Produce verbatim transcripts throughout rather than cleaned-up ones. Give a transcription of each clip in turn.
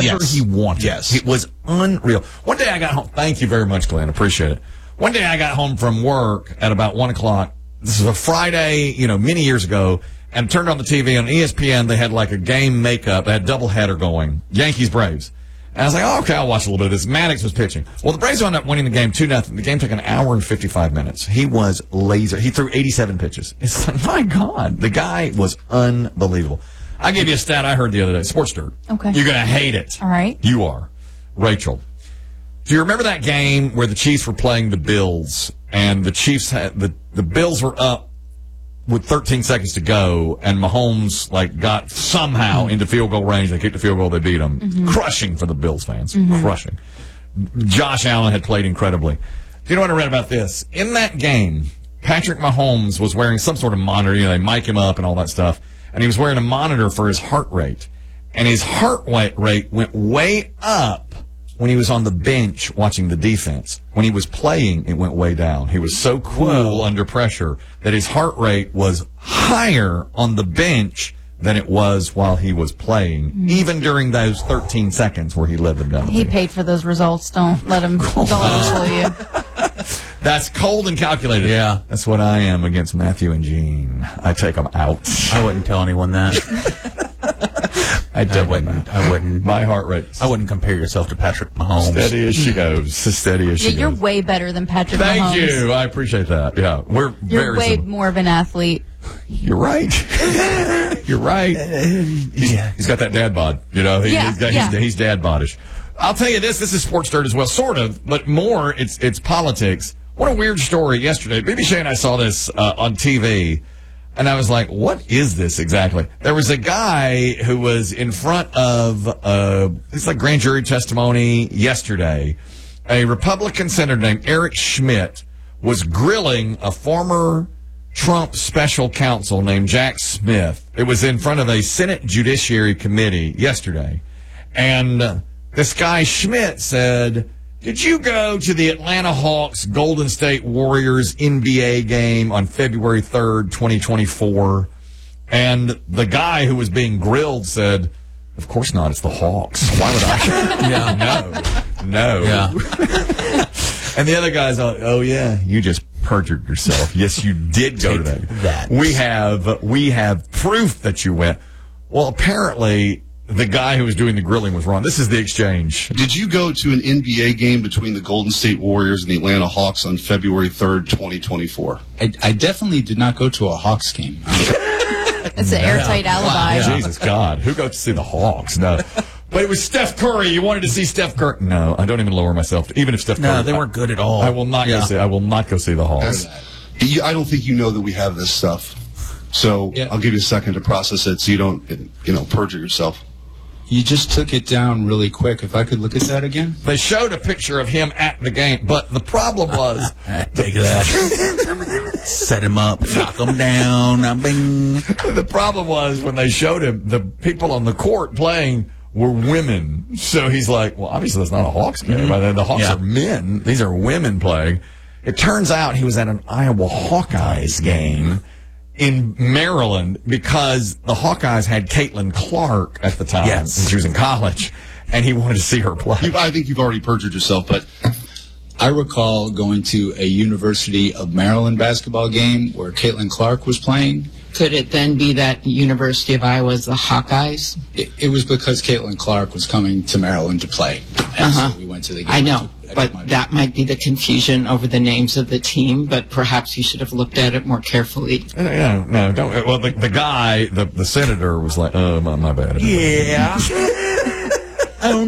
yes. he wanted. Yes. It was unreal. One day I got home. Thank you very much, Glenn. Appreciate it. One day I got home from work at about one o'clock. This is a Friday, you know, many years ago, and turned on the T V on E S P N. They had like a game makeup. They had doubleheader going. Yankees, Braves. And I was like, oh, okay, I'll watch a little bit of this. Maddox was pitching. Well, the Braves wound up winning the game two nothing. The game took an hour and fifty-five minutes. He was laser. He threw eighty-seven pitches. It's like, my God, the guy was unbelievable. I gave you a stat I heard the other day. Sports Dirt. Okay. You're going to hate it. All right. You are. Rachel. Do you remember that game where the Chiefs were playing the Bills, and the Chiefs had, the, the Bills were up with thirteen seconds to go, and Mahomes, like, got somehow mm-hmm. into field goal range. They kicked the field goal. They beat them. Mm-hmm. Crushing for the Bills fans. Mm-hmm. Crushing. Josh Allen had played incredibly. Do you know what I read about this? In that game, Patrick Mahomes was wearing some sort of monitor. You know, they mic him up and all that stuff. And he was wearing a monitor for his heart rate. And his heart rate went way up when he was on the bench watching the defense. When he was playing, it went way down. He was so cool Whoa. under pressure that his heart rate was higher on the bench than it was while he was playing, mm-hmm. even during those thirteen seconds where he led them down. He paid for those results. Don't let him, don't let him fool you. That's cold and calculated. Yeah. That's what I am against Matthew and Gene. I take them out. I wouldn't tell anyone that. I, I wouldn't. I wouldn't. My heart rate. I wouldn't compare yourself to Patrick Mahomes. Steady as she goes. Steady as she yeah, you're goes. You're way better than Patrick Thank Mahomes. Thank you. I appreciate that. Yeah. We're You're very way similar. more of an athlete. You're right. You're right. He's, yeah. he's got that dad bod. You know, he, yeah, he's, got, yeah. he's, he's dad bodish. I'll tell you this. This is Sports Dirt as well, sort of, but more it's it's politics. What a weird story yesterday. B B Shea and I saw this uh, on T V, and I was like, what is this exactly? There was a guy who was in front of, uh, it's like grand jury testimony yesterday. A Republican senator named Eric Schmidt was grilling a former Trump special counsel named Jack Smith. It was in front of a Senate Judiciary Committee yesterday. And uh, this guy Schmidt said, did you go to the Atlanta Hawks Golden State Warriors N B A game on February third, twenty twenty-four? And the guy who was being grilled said, of course not, it's the Hawks. Why would I? yeah, no, no. Yeah. And the other guy's like, oh, yeah, you just perjured yourself. Yes, you did go to that. that. We have, we have proof that you went. Well, apparently, the guy who was doing the grilling was wrong. This is the exchange. Did you go to an N B A game between the Golden State Warriors and the Atlanta Hawks on February third, twenty twenty-four? I, I definitely did not go to a Hawks game. It's an airtight alibi. Wow. Yeah. Jesus God. Who goes to see the Hawks? No. But it was Steph Curry. You wanted to see Steph Curry. No, I don't even lower myself. Even if Steph Curry. No, they weren't good at all. I will not yeah. go see I will not go see the Hawks. I don't think you know that we have this stuff. So yeah. I'll give you a second to process it so you don't, you know, perjure yourself. You just took it down really quick. If I could look at that again. They showed a picture of him at the game, but the problem was... Take that. Set him up. Knock him down. Bing. The problem was when they showed him, the people on the court playing were women. So he's like, well, obviously that's not a Hawks game. Mm-hmm. The Hawks yeah. are men. These are women playing. It turns out he was at an Iowa Hawkeyes game in Maryland because the Hawkeyes had Caitlin Clark at the time. Yes. When she was in college, and he wanted to see her play. You, I think you've already perjured yourself, but I recall going to a University of Maryland basketball game where Caitlin Clark was playing. Could it then be that University of Iowa's the Hawkeyes? It, it was because Caitlin Clark was coming to Maryland to play. And uh-huh. so we went to the game. I know, but that might be the confusion over the names of the team, but perhaps you should have looked at it more carefully. Yeah, no, don't. Well, the, the guy, the, the senator was like, oh, my, my bad. Yeah. Owned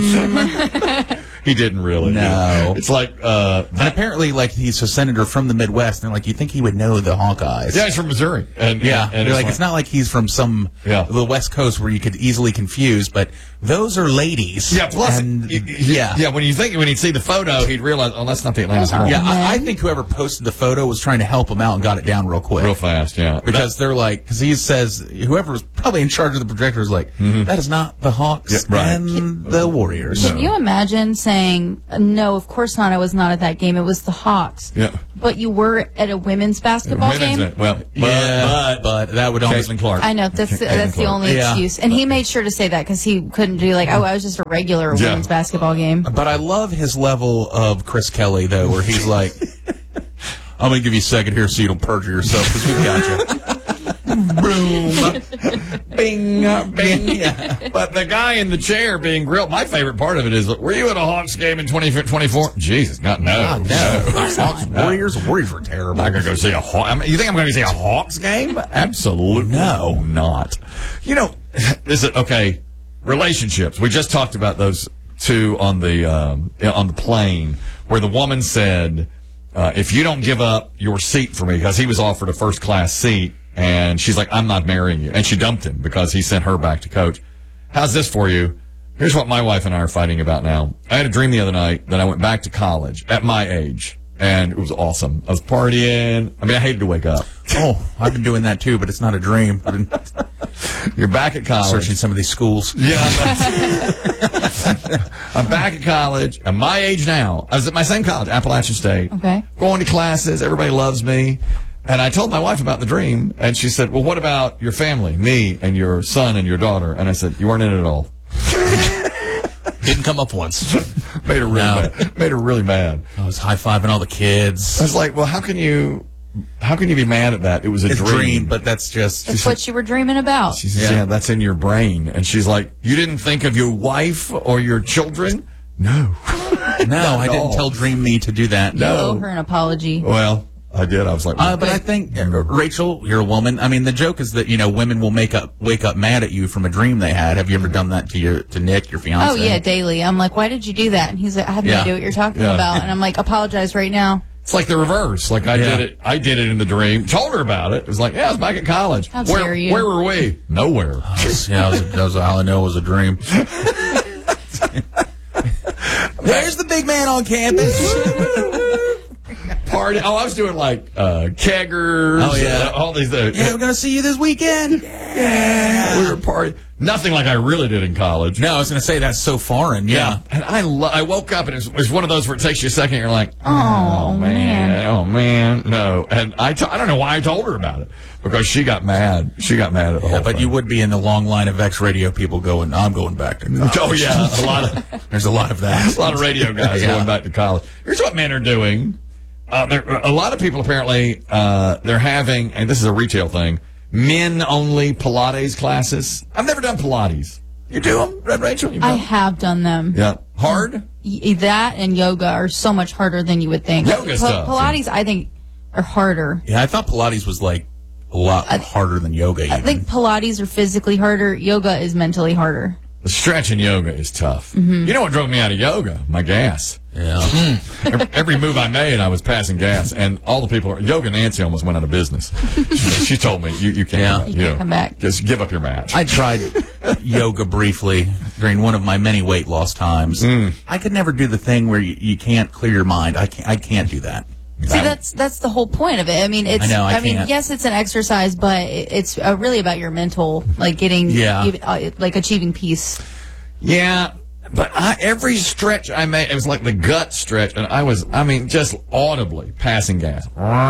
him. He didn't really. No. It's like, uh, and apparently, like, he's a senator from the Midwest, and, like, you think he would know the Hawkeyes. Yeah, he's from Missouri. And, yeah. And You're it's like, it's not like he's from some, yeah. the West Coast where you could easily confuse, but those are ladies. Yeah, plus, and, it, it, yeah. Yeah, when you think, when he'd see the photo, he'd realize, oh, that's not the Atlanta Hawks. Yeah, I, I think whoever posted the photo was trying to help him out and got it down real quick. Real fast, yeah. Because that, they're like, because he says, whoever was probably in charge of the projector is like, mm-hmm. that is not the Hawks yeah, right. and the Warriors. Can you imagine saying, saying, no, of course not. I was not at that game. It was the Hawks. Yeah. But you were at a women's basketball Women's- game? Well, but, yeah, but, but that would almost Caitlin Clark. I know. That's Caitlin that's the Clark. only Yeah. excuse. And he made sure to say that because he couldn't do like, oh, I was just a regular Yeah. women's basketball game. But I love his level of Chris Kelly, though, where he's like, I'm going to give you a second here so you don't perjure yourself because we got you. Boom. Bing, bing. Yeah. But the guy in the chair being grilled, my favorite part of it is, were you at a Hawks game in twenty twenty-four? Jesus, not no. God, no. Hawks, Warriors, Warriors were terrible. I'm not going to go see a Hawks. I mean, you think I'm going to see a Hawks game? Absolutely no, not. You know, is it okay? Relationships. We just talked about those two on the um, on the plane, where the woman said, uh, "If you don't give up your seat for me," because he was offered a first class seat, and she's like, "I'm not marrying you," and she dumped him because he sent her back to coach. How's this for you? Here's what my wife and I are fighting about now. I had a dream the other night that I went back to college at my age. And it was awesome. I was partying. I mean, I hated to wake up. Oh, I've been doing that too, but it's not a dream. I've been You're back at college. searching some of these schools. Yeah. I'm back at college. I'm my age now. I was at my same college, Appalachian State. Okay. Going to classes. Everybody loves me. And I told my wife about the dream. And she said, well, what about your family? Me and your son and your daughter. And I said, you weren't in it at all. Didn't come up once. Made her really No. mad. Made her really mad. I was high-fiving all the kids. I was like, well, how can you, how can you be mad at that? It was a It's dream. dream, but that's just... That's what you were dreaming about. She says, yeah. yeah, that's in your brain. And she's like, you didn't think of your wife or your children? No. No, I didn't all. tell Dream Me to do that. You owe her an apology. Well, I did. I was like, Uh, but I think, uh, Rachel, you're a woman. I mean, the joke is that, you know, women will make up, wake up mad at you from a dream they had. Have you ever done that to your, to Nick, your fiance? Oh, yeah, daily. I'm like, why did you do that? And he's like, I have no Yeah. idea what you're talking Yeah. about. And I'm like, apologize right now. it's like the reverse. Like I Yeah. did it. I did it in the dream. Told her about it. It was like, yeah, I was back at college. How where, dare you. where were we? Nowhere. Yeah, that was, that was all I know was a dream. There's the big man on campus. Party. Oh, I was doing like uh, keggers. Oh, yeah. uh, all these. Uh, Yeah, we're going to see you this weekend. yeah. We were partying. Nothing like I really did in college. No, I was going to say that's so foreign. Yeah. And I lo- I woke up and it was, it was one of those where it takes you a second. You're like, Oh, man. oh man, no. And I t- I don't know why I told her about it because she got mad. She got mad at the Yeah, whole but thing. you would be in the long line of X radio people going, I'm going back to college. Oh yeah, a lot of There's a lot of that. a lot of radio guys Yeah. going back to college. Here's what men are doing. Uh, there, a lot of people apparently uh, they're having, and this is a retail thing, men only Pilates classes. I've never done Pilates. You do them, Red Rachel? You've I done- have done them. Yeah, hard. Y- That and yoga are so much harder than you would think. Yoga's tough. Pilates, I think, are harder. Yeah, I thought Pilates was like a lot harder than yoga. I Even. think Pilates are physically harder. Yoga is mentally harder. The stretch in yoga is tough. Mm-hmm. You know what drove me out of yoga? My gas. Yeah. every, every move I made, I was passing gas, and all the people. Yoga Nancy almost went out of business. She, she told me, "You, you can't, Yeah. come back. You can't come back. Just give up your match." I tried yoga briefly during one of my many weight loss times. Mm. I could never do the thing where you, you can't clear your mind. I can't. I can't do that. See, that's that's the whole point of it. I mean, it's. I know, I mean, can't. yes, it's an exercise, but it- it's uh, really about your mental, like getting, Yeah. you- uh, like achieving peace. Yeah, but I, every stretch I made, it was like the gut stretch, and I was, I mean, just audibly passing gas.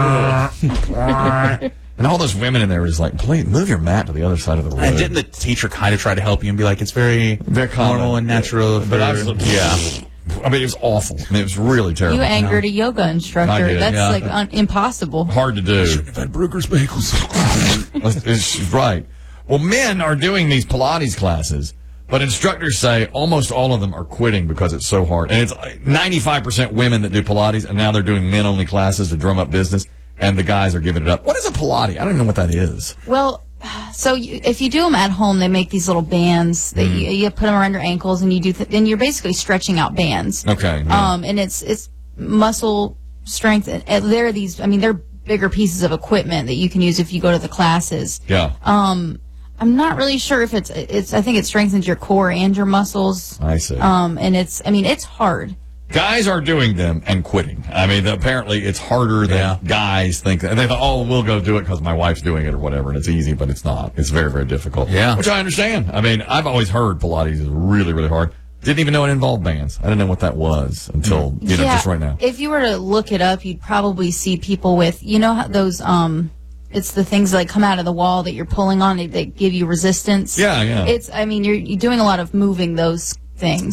And all those women in there was like, please move your mat to the other side of the road. And didn't the teacher kind of try to help you and be like, it's very, Very common. normal and natural? But I for- was, yeah. I mean, it was awful. I mean, it was really terrible. You angered a yoga instructor. I did, That's yeah. like un- impossible. Hard to do. I've had Brugger's bagels. She's right. Well, men are doing these Pilates classes, but instructors say almost all of them are quitting because it's so hard. And it's like ninety-five percent women that do Pilates, and now they're doing men-only classes to drum up business, and the guys are giving it up. What is a Pilates? I don't know what that is. Well, so you, if you do them at home, they make these little bands that Mm. you, you put them around your ankles, and you do. Th- then you're basically stretching out bands. Okay. yeah. Um, and it's it's muscle strength. And, and there are these. I mean, they're bigger pieces of equipment that you can use if you go to the classes. yeah. Um, I'm not really sure if it's it's. I think it strengthens your core and your muscles. I see. Um, and it's. I mean, it's hard. Guys are doing them and quitting. I mean, apparently it's harder than Yeah. guys think. And they thought, oh, we'll go do it because my wife's doing it or whatever, and it's easy, but it's not. It's very, very difficult. Yeah. Which I understand. I mean, I've always heard Pilates is really, really hard. Didn't even know it involved bands. I didn't know what that was until, you know, yeah, just right now. If you were to look it up, you'd probably see people with, you know, how those, um, it's the things that come out of the wall that you're pulling on, they, they give you resistance. Yeah, yeah. It's, I mean, you're, you're doing a lot of moving those things.